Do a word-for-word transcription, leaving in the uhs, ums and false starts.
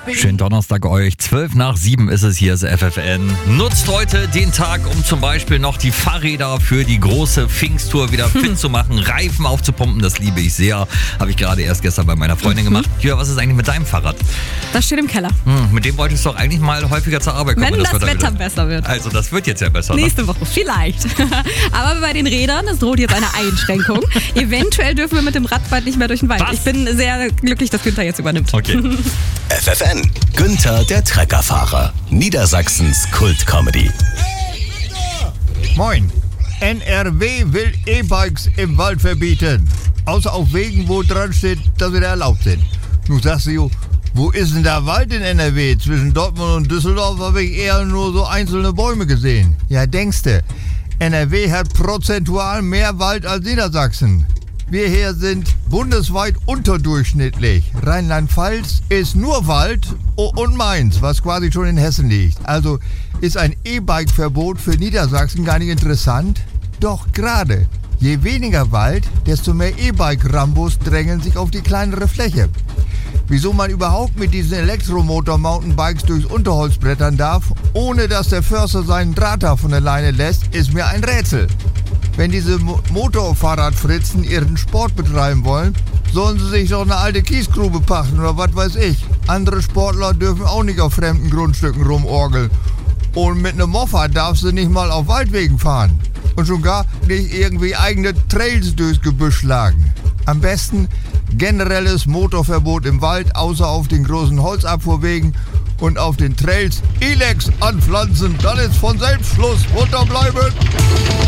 Schönen Donnerstag euch. zwölf nach sieben ist es hier, ist F F N. Nutzt heute den Tag, um zum Beispiel noch die Fahrräder für die große Pfingsttour wieder fit zu machen, Reifen aufzupumpen. Das liebe ich sehr. Habe ich gerade erst gestern bei meiner Freundin gemacht. Ja, was ist eigentlich mit deinem Fahrrad? Das steht im Keller. Hm, mit dem wolltest du doch eigentlich mal häufiger zur Arbeit kommen. Wenn das, das Wetter wieder besser wird. Also das wird jetzt ja besser. Nächste ne? Woche, vielleicht. Aber bei den Rädern, es droht jetzt eine Einschränkung. Eventuell dürfen wir mit dem Rad bald nicht mehr durch den Wald. Was? Ich bin sehr glücklich, dass Günther jetzt übernimmt. Okay. F F N, Günther der Treckerfahrer, Niedersachsens Kult-Comedy. Moin. N R W will E-Bikes im Wald verbieten. Außer auf Wegen, wo dran steht, dass sie da erlaubt sind. Nun sagst du, wo ist denn der Wald in N R W? Zwischen Dortmund und Düsseldorf habe ich eher nur so einzelne Bäume gesehen. Ja, denkste, N R W hat prozentual mehr Wald als Niedersachsen. Wir hier sind bundesweit unterdurchschnittlich. Rheinland-Pfalz ist nur Wald und Mainz, was quasi schon in Hessen liegt. Also ist ein E-Bike-Verbot für Niedersachsen gar nicht interessant? Doch gerade. Je weniger Wald, desto mehr E-Bike-Rambos drängeln sich auf die kleinere Fläche. Wieso man überhaupt mit diesen Elektromotor-Mountainbikes durchs Unterholz brettern darf, ohne dass der Förster seinen Draht da von der Leine lässt, ist mir ein Rätsel. Wenn diese Mo- Motorfahrradfritzen ihren Sport betreiben wollen, sollen sie sich doch eine alte Kiesgrube pachten oder was weiß ich. Andere Sportler dürfen auch nicht auf fremden Grundstücken rumorgeln. Und mit einem Moffat darfst du nicht mal auf Waldwegen fahren. Und schon gar nicht irgendwie eigene Trails durchs Gebüsch schlagen. Am besten generelles Motorverbot im Wald, außer auf den großen Holzabfuhrwegen und auf den Trails Ilex anpflanzen. Dann ist von selbst Schluss. Runterbleiben!